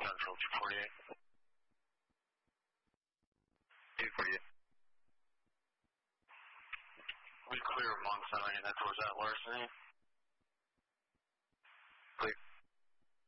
Central 248. 248. We clear Monson, head towards that larceny.